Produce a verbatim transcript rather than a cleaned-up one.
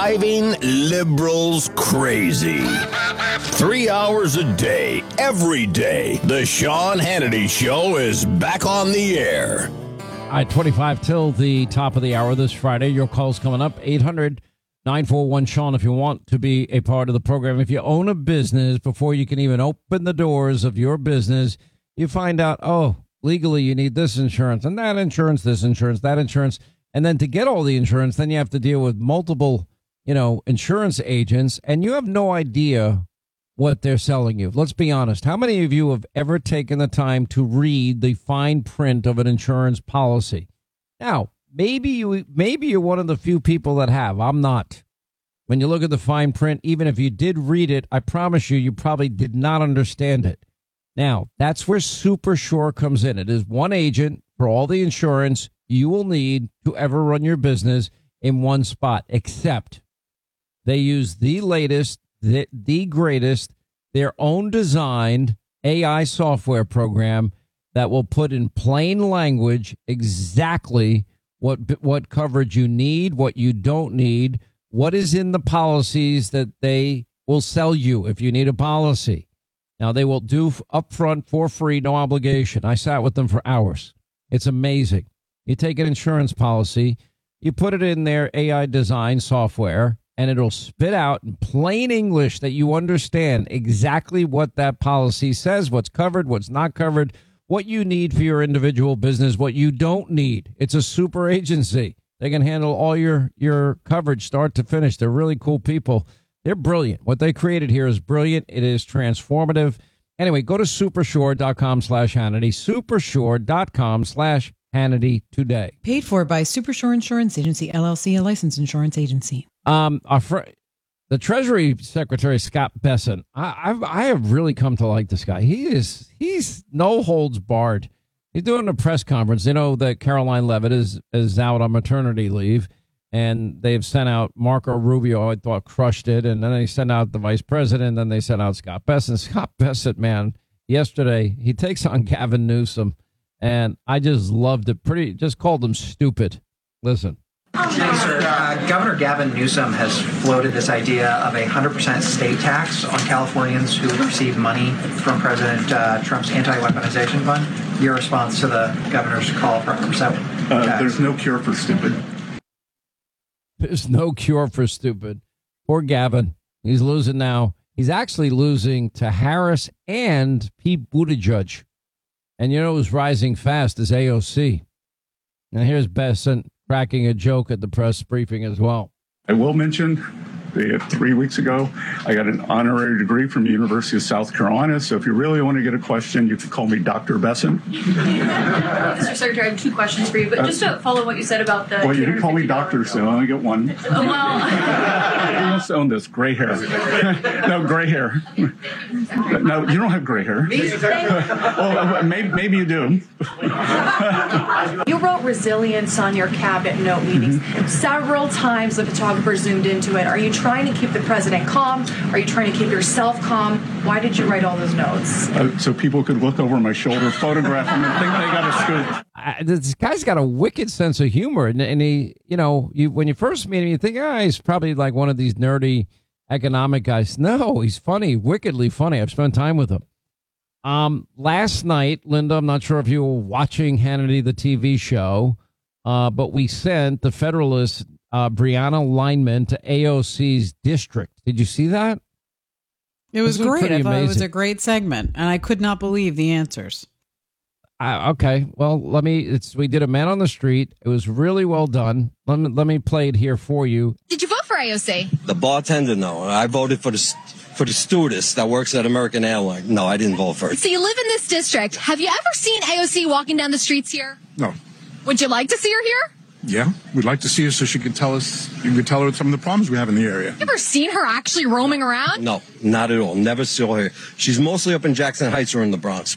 driving liberals crazy. Three hours a day, every day, the Sean Hannity Show is back on the air. All right, twenty-five till the top of the hour this Friday. Your call's coming up, eight hundred, nine four one, Sean, if you want to be a part of the program. If you own a business, before you can even open the doors of your business, you find out, oh, legally you need this insurance and that insurance, this insurance, that insurance. And then to get all the insurance, then you have to deal with multiple, you know, insurance agents, and you have no idea what they're selling you. Let's be honest. How many of you have ever taken the time to read the fine print of an insurance policy? Now, maybe you, maybe you're one of the few people that have. I'm not. When you look at the fine print, even if you did read it, I promise you, you probably did not understand it. Now, that's where SuperSure comes in. It is one agent for all the insurance you will need to ever run your business in one spot, except they use the latest, the, the greatest, their own designed A I software program that will put in plain language exactly what what coverage you need, what you don't need, what is in the policies that they will sell you if you need a policy. Now, they will do upfront for free, no obligation. I sat with them for hours. It's amazing. You take an insurance policy, you put it in their A I design software, and it'll spit out in plain English that you understand exactly what that policy says, what's covered, what's not covered, what you need for your individual business, what you don't need. It's a super agency. They can handle all your, your coverage start to finish. They're really cool people. They're brilliant. What they created here is brilliant. It is transformative. Anyway, go to supersure.com slash Hannity, supersure.com slash Hannity today. Paid for by SuperSure Insurance Agency, L L C, a licensed insurance agency. Um, our fr- the Treasury Secretary, Scott Bessent, I, I've, I have really come to like this guy. He is, he's no holds barred. He's doing a press conference. You know that Caroline Leavitt is, is out on maternity leave, and they've sent out Marco Rubio, I thought crushed it, and then they sent out the vice president, then they sent out Scott Bessent. Scott Bessent, man, yesterday, he takes on Gavin Newsom. And I just loved it. Pretty, just called them stupid. Listen. Thanks, sir. Uh, Governor Gavin Newsom has floated this idea of a one hundred percent state tax on Californians who receive money from President uh, Trump's anti-weaponization fund. Your response to the governor's call for one hundred percent tax? Uh, there's no cure for stupid. There's no cure for stupid. Poor Gavin. He's losing now. He's actually losing to Harris and Pete Buttigieg. And you know who's rising fast is A O C. Now here's Bessent cracking a joke at the press briefing as well. I will mention that three weeks ago, I got an honorary degree from the University of South Carolina. So if you really want to get a question, you can call me Doctor Bessent. Mister Secretary, I have two questions for you. But just to follow what you said about the... Well, you can call me Doctor, so I only get one. Oh, well... You must own this. Gray hair. No, gray hair. No, you don't have gray hair. Well, maybe, maybe you do. You wrote resilience on your cabinet note meetings. Mm-hmm. Several times the photographer zoomed into it. Are you trying to keep the president calm? Are you trying to keep yourself calm? Why did you write all those notes? Uh, so people could look over my shoulder, photograph them, and think they got a scoop. I, this guy's got a wicked sense of humor. And, and he, you know, you when you first meet him, you think, ah, oh, he's probably like one of these nerdy economic guys. No, he's funny, wickedly funny. I've spent time with him. Um, last night, Linda, I'm not sure if you were watching Hannity, the T V show, uh, but we sent the Federalist uh, Brianna Lineman to A O C's district. Did you see that? It was This was great. I pretty thought it was amazing. a great segment, and I could not believe the answers. Uh, okay, well, let me. It's we did a man on the street. It was really well done. Let me let me play it here for you. Did you vote for A O C? The bartender, no. I voted for the for the stewardess that works at American Airlines. No, I didn't vote for it. So you live in this district. Have you ever seen A O C walking down the streets here? No. Would you like to see her here? Yeah, we'd like to see her so she can tell us, you can tell her some of the problems we have in the area. You ever seen her actually roaming around? No, not at all. Never saw her. She's mostly up in Jackson Heights or in the Bronx.